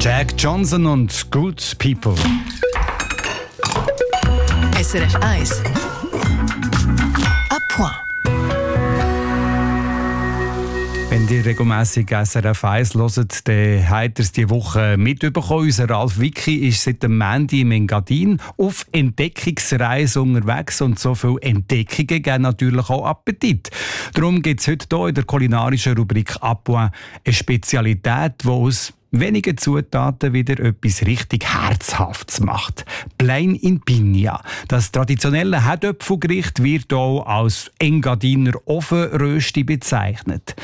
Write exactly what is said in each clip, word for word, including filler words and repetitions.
Jack Johnson und Good People. S R F eins. À point. Wenn ihr regelmässig S R F eins hört, dann habt ihr es diese Woche mitbekommen. Unser Ralf Wicki ist seit dem Montag im Engadin auf Entdeckungsreise unterwegs und so viele Entdeckungen geben natürlich auch Appetit. Darum gibt es heute hier in der kulinarischen Rubrik «À point» eine Spezialität, die aus wenigen Zutaten wieder etwas richtig Herzhaftes macht. Plein in Piña. Das traditionelle Herdöpfelgericht wird auch als Engadiner Ofenrösti bezeichnet.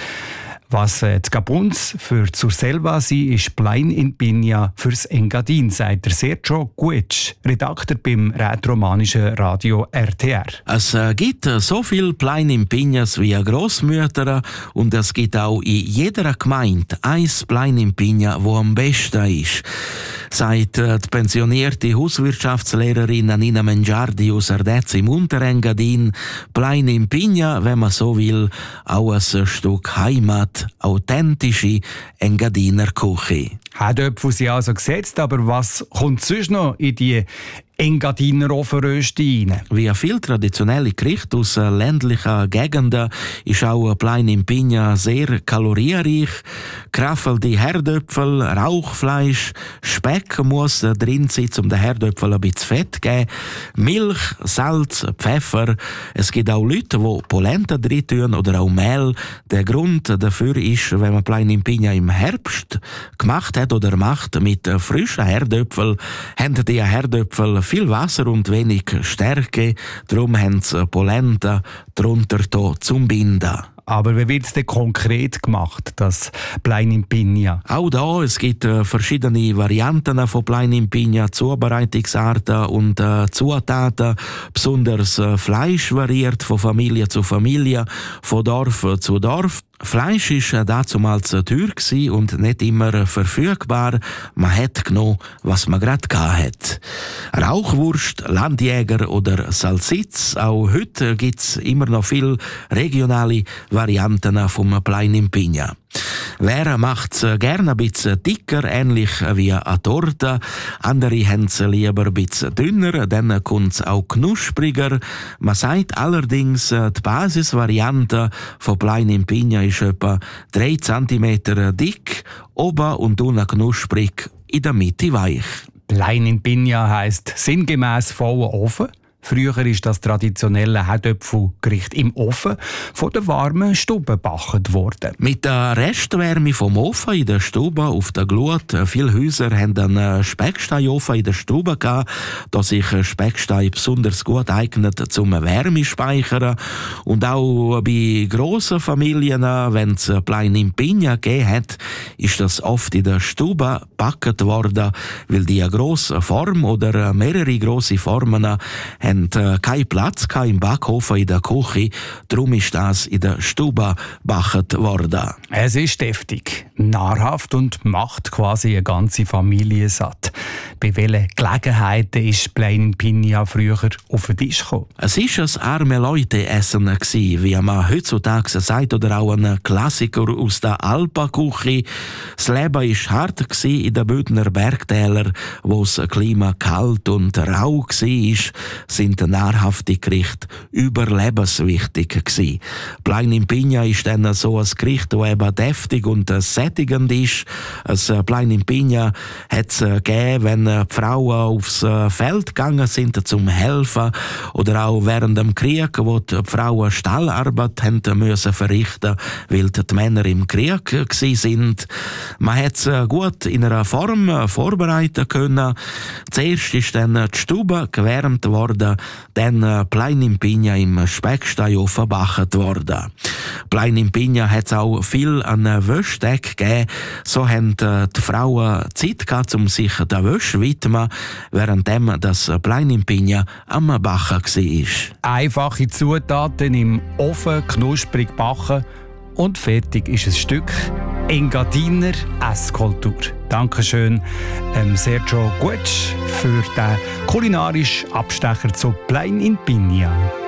Was äh, die Gabuns für zur Selva sind, ist Plein in Piña fürs Engadin, sagt der Sergio Guetsch, Redakteur beim rätoromanischen Radio R T R. Es äh, gibt äh, so viele Plein in Piñas wie Grossmütter und es gibt auch in jeder Gemeinde ein Plein in Piña, wo am besten ist. Sagt äh, die pensionierte Hauswirtschaftslehrerin Nina Mengiardi aus Ardez im Unterengadin, Plein in Piña, wenn man so will, auch ein Stück Heimat, authentische Engadiner Küche. Herdöpfel sind also gesetzt, aber was kommt sonst noch in die Engadiner Ofenrösti rein? Wie viele traditionelle Gerichte aus ländlichen Gegenden ist auch Plein in Piña sehr kalorienreich. Geraffelte Herdöpfel, Rauchfleisch, Speck muss drin sein, um den Herdöpfel ein bisschen Fett zu geben. Milch, Salz, Pfeffer. Es gibt auch Leute, die Polenta drin tun oder auch Mehl. Der Grund dafür ist, wenn man Plein in Piña im Herbst gemacht hat oder macht mit frischen Herdöpfeln, haben die Herdöpfel viel Wasser und wenig Stärke. Darum haben sie Polenta drunter zum Binden. Aber wie wird es denn konkret gemacht, das Plein in Piña? Auch da, es gibt äh, verschiedene Varianten von Plein in Piña, Zubereitungsarten und äh, Zutaten. Besonders äh, Fleisch variiert von Familie zu Familie, von Dorf zu Dorf. Fleisch war damals teuer und nicht immer verfügbar. Man hat genommen, was man gerade hatte. Rauchwurst, Landjäger oder Salsitz. Auch heute gibt es immer noch viele regionale Varianten vom Plein in Piña. Wer macht es gerne ein bisschen dicker, ähnlich wie eine Torte. Andere haben es lieber ein bisschen dünner, dann kommt es auch knuspriger. Man sagt allerdings, die Basisvariante von Plein in Piña ist etwa drei Zentimeter dick, oben und unten knusprig, in der Mitte weich. Plein in Piña heisst sinngemäß voller Ofen. Früher ist das traditionelle Herdöpfelgericht im Ofen von der warmen Stube gebacken worden. Mit der Restwärme vom Ofen in der Stube auf der Glut. Viele Häuser hatten einen Specksteinofen in der Stube gehabt, da sich Speckstein besonders gut eignet zum Wärmespeichern. Und auch bei grossen Familien, wenn es Plein in Piña gegeben hat, ist das oft in der Stube gebacken worden, weil die eine grosse Form oder mehrere grosse Formen haben keinen Platz im Backofen in der Küche, darum ist das in der Stube gebacken worden. Es ist deftig, nahrhaft und macht quasi eine ganze Familie satt. Bei welchen Gelegenheiten ist Plein in Piña früher auf den Tisch gekommen? Es war ein arme Leute-Essen, wie man heutzutage sagt, oder auch ein Klassiker aus der Alpenküche. Das Leben war hart in den Bündner Bergtälern, wo das Klima kalt und rau war, sind nahrhafte Gerichte überlebenswichtig gewesen. Plein in Piña ist dann so ein Gericht, das eben deftig und sättigend ist. Ein Plein in Piña hat es gegeben, wenn die Frauen aufs Feld gegangen sind zum Helfen oder auch während dem Krieg, wo die Frauen Stallarbeit haben müssen verrichten, weil die Männer im Krieg waren. Man hat es gut in einer Form vorbereiten können. Zuerst ist dann die Stube gewärmt worden, dann Plein in Piña im Specksteinofen gebacken worden. Plein in Piña hat es auch viel an Wäschdeck gegeben. So haben die Frauen Zeit gehabt, um sich der Wäsche zu widmen, während das Plein in Piña am Backen war. Einfache Zutaten im Ofen knusprig backen und fertig ist ein Stück Engadiner Esskultur. Dankeschön ähm, Sergio Guetsch für den kulinarischen Abstecher zu Plein in Piña.